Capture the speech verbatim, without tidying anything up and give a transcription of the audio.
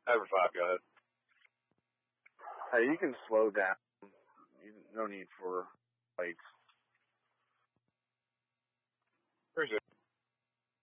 Over five, go ahead. Hey, you can slow down. You, no need for lights.